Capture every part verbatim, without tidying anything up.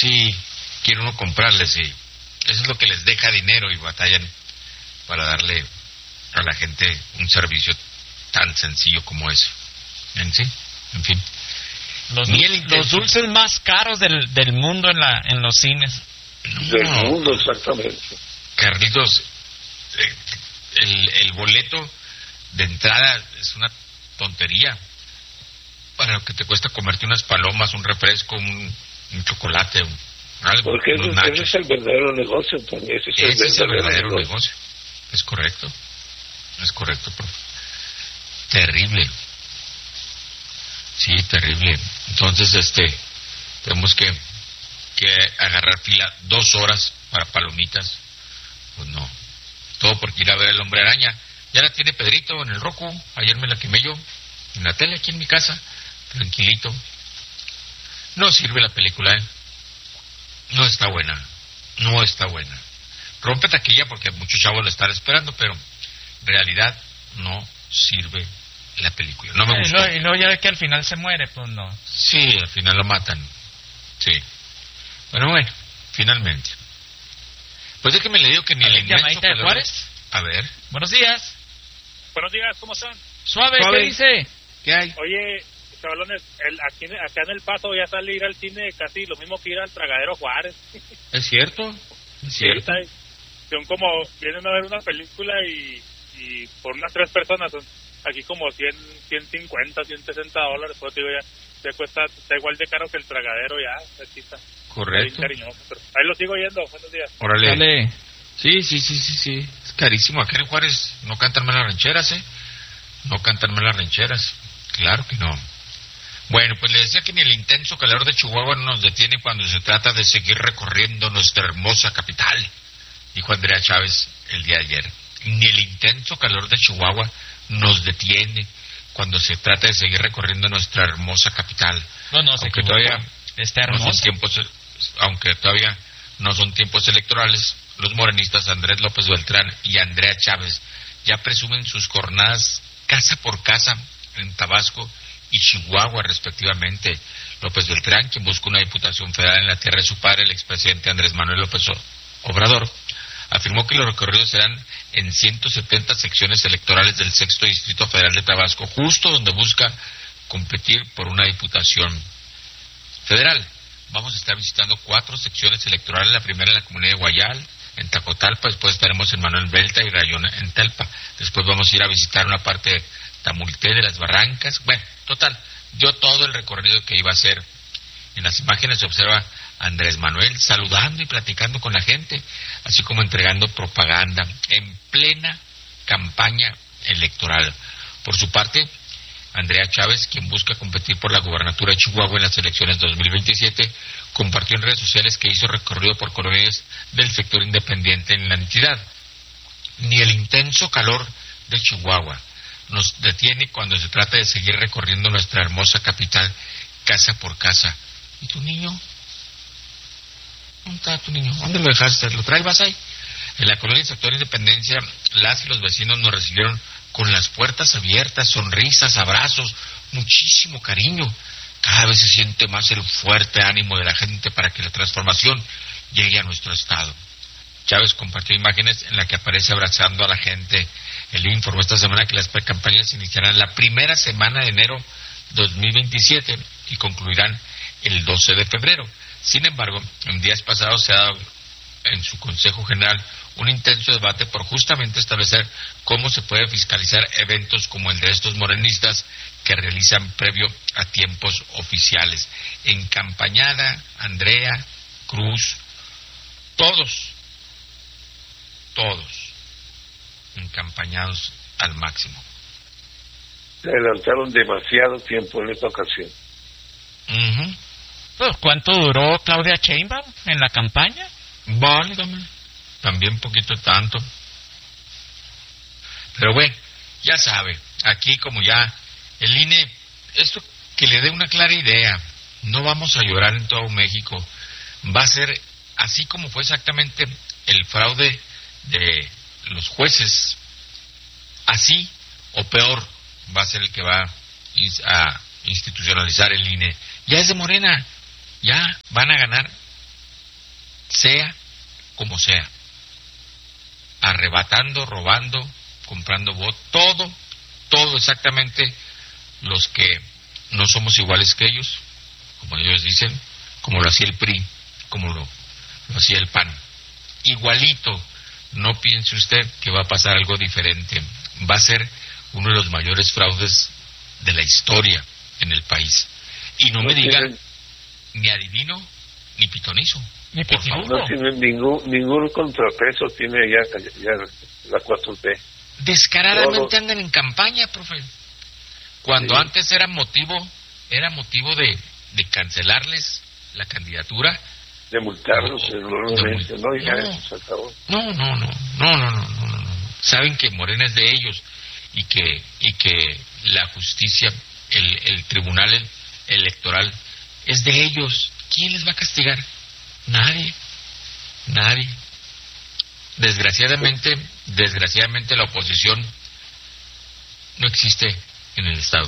sí quiere uno comprarles, y eso es lo que les deja dinero, y batallan para darle a la gente un servicio tan sencillo como eso. En sí, en fin. Los, los dulces más caros del, del mundo en la en los cines. Del No, mundo, exactamente. Carlitos, eh, el, el boleto de entrada es una tontería para lo que te cuesta comerte unas palomas, un refresco, un, un chocolate, un, algo. Porque unos ese, nachos. ese es el verdadero negocio también. Ese es el Ese es el verdadero, verdadero negocio. negocio. Es correcto. Es correcto, profe. Terrible. Sí, terrible. Entonces, este, tenemos que, que agarrar fila dos horas para palomitas. Pues no. Todo porque ir a ver El Hombre Araña. Ya la tiene Pedrito en el Roku. Ayer me la quemé yo en la tele aquí en mi casa. Tranquilito. No sirve la película, ¿eh? No está buena. No está buena. Rompe taquilla porque muchos chavos la están esperando, pero en realidad no sirve la película. No me Y gustó. luego, y luego ya ve que al final se muere, pues no. Sí, al final lo matan. Sí. Bueno, bueno, finalmente. Pues déjeme le digo que ni el inmenso ¿Llamadita de calor- Juárez? A ver. Buenos días. Buenos días, ¿cómo están? Suave, Suave. ¿qué dice? ¿Qué hay? Oye, chavalones, el, aquí, acá en El Paso ya sale ir al cine casi lo mismo que ir al Tragadero Juárez. ¿Es cierto? ¿Es cierto? Sí, son como, vienen a ver una película y, y por unas tres personas son aquí como cien, ciento cincuenta, ciento sesenta dólares, pues digo ya, te cuesta, está igual de caro que el Tragadero ya, aquí está. Correcto. Está bien cariñoso, pero ahí lo sigo yendo, buenos días. Órale. Dale. Sí, sí, sí, sí, sí. Es carísimo. Acá en Juárez no cantan más las rancheras, ¿eh? No cantan más las rancheras. Claro que no. Bueno, pues le decía que ni el intenso calor de Chihuahua nos detiene cuando se trata de seguir recorriendo nuestra hermosa capital, dijo Andrea Chávez el día de ayer. Ni el intenso calor de Chihuahua nos detiene cuando se trata de seguir recorriendo nuestra hermosa capital. No, no, se aunque equivocó. todavía Está no son hermosa. tiempos, aunque todavía no son tiempos electorales, los morenistas Andrés López Beltrán y Andrea Chávez ya presumen sus jornadas casa por casa en Tabasco y Chihuahua respectivamente. López Beltrán, quien busca una diputación federal en la tierra de su padre, el expresidente Andrés Manuel López Obrador, afirmó que los recorridos serán en ciento setenta secciones electorales del sexto Distrito Federal de Tabasco, justo donde busca competir por una diputación federal. Vamos a estar visitando cuatro secciones electorales, la primera en la comunidad de Guayal, en Tacotalpa, después estaremos en Manuel Belta y Rayón en Telpa, después vamos a ir a visitar una parte de Tamulté de las Barrancas. Bueno, total, dio todo el recorrido que iba a hacer. En las imágenes se observa a Andrés Manuel saludando y platicando con la gente, así como entregando propaganda en plena campaña electoral. Por su parte, Andrea Chávez, quien busca competir por la gubernatura de Chihuahua en las elecciones dos mil veintisiete, compartió en redes sociales que hizo recorrido por colonias del sector independiente en la entidad. Ni el intenso calor de Chihuahua nos detiene cuando se trata de seguir recorriendo nuestra hermosa capital casa por casa. ¿Y tu niño? ¿Dónde está tu niño? ¿Dónde lo dejaste? ¿Lo traes ahí? En la colonia del sector Independencia, las y los vecinos nos recibieron con las puertas abiertas, sonrisas, abrazos, muchísimo cariño. Cada vez se siente más el fuerte ánimo de la gente para que la transformación llegue a nuestro estado. Chávez compartió imágenes en las que aparece abrazando a la gente. Él informó esta semana que las precampañas iniciarán la primera semana de enero dos mil veintisiete y concluirán el doce de febrero. Sin embargo, en días pasados se ha dado en su Consejo General un intenso debate por justamente establecer cómo se puede fiscalizar eventos como el de estos morenistas que realizan previo a tiempos oficiales. Encampañada, Andrea, Cruz, todos, todos encampañados al máximo. Se adelantaron demasiado tiempo en esta ocasión. Uh-huh. Pues, ¿cuánto duró Claudia Sheinbaum en la campaña? Válgame. También poquito tanto. Pero bueno, ya sabe, aquí como ya el I N E, esto que le dé una clara idea, no vamos a llorar en todo México, va a ser así como fue exactamente el fraude de los jueces, así o peor va a ser el que va a institucionalizar el I N E. Ya es de Morena, ya van a ganar sea como sea, arrebatando, robando, comprando votos, todo, todo exactamente los que no somos iguales que ellos, como ellos dicen, como lo hacía el P R I, como lo, lo hacía el P A N. Igualito, no piense usted que va a pasar algo diferente. Va a ser uno de los mayores fraudes de la historia en el país. Y no, no me digan tienen... ni adivino ni pitonizo. Ni por favor. No tienen ningún, ningún contrapeso, tiene ya, ya la cuatro T. Descaradamente Todo... andan en campaña, profe. Cuando sí. antes era motivo, era motivo de, de cancelarles la candidatura. De multarlos, o, enormemente, ¿no? Ya no, eso se acabó. No, no, no, no, no, no, no, no. Saben que Morena es de ellos y que y que la justicia, el, el tribunal electoral es de ellos. ¿Quién les va a castigar? Nadie, nadie. Desgraciadamente, desgraciadamente la oposición no existe en el Estado.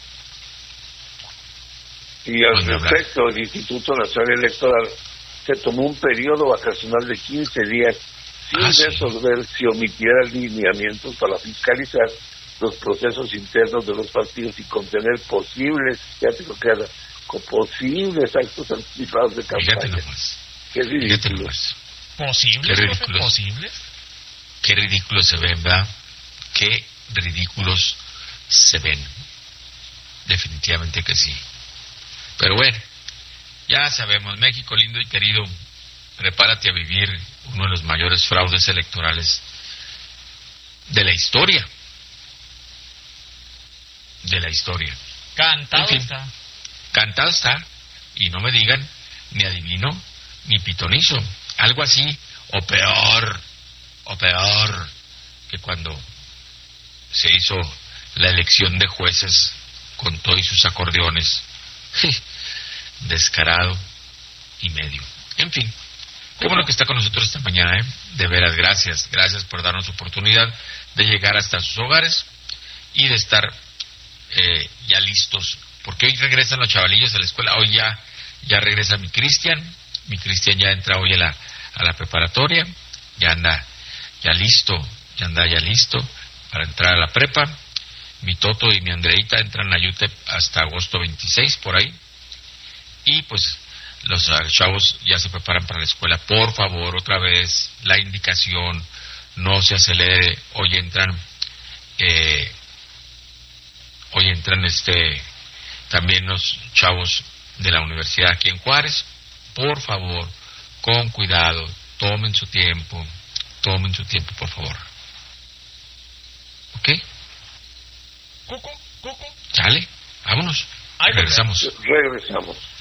Y al respecto, el Instituto Nacional Electoral se tomó un periodo vacacional de quince días sin ah, resolver sí. si omitiera lineamientos para fiscalizar los procesos internos de los partidos y contener posibles, ya te lo queda, con posibles actos anticipados de campaña. Fíjate nomás. Qué ridículo. ¿Posibles? Qué ridículos. ¿Posibles? Qué ridículos se ven, ¿verdad? Qué ridículos se ven. Definitivamente que sí. Pero bueno, ya sabemos, México lindo y querido, prepárate a vivir uno de los mayores fraudes electorales de la historia. De la historia. Cantado en fin, está. Cantado está. Y no me digan ni adivino ni pitonizo. Algo así, o peor, o peor, que cuando se hizo la elección de jueces con todos sus acordeones. Descarado y medio. En fin, qué bueno que está con nosotros esta mañana, ¿eh? De veras, gracias. Gracias por darnos oportunidad de llegar hasta sus hogares y de estar eh, ya listos. Porque hoy regresan los chavalillos a la escuela. Hoy ya, ya regresa mi Cristian. Mi Cristian ya entra hoy a la, a la preparatoria. Ya anda ya listo. Ya anda ya listo para entrar a la prepa. Mi Toto y mi Andreita entran a U T E P hasta agosto veintiséis, por ahí. Y pues los uh, chavos ya se preparan para la escuela. Por favor, otra vez, la indicación, no se acelere. Hoy entran, eh, hoy entran este también los chavos de la universidad aquí en Juárez. Por favor, con cuidado, tomen su tiempo, tomen su tiempo, por favor. ¿Ok? Cuco, cuco. Sale, vámonos. Regresamos. Regresamos.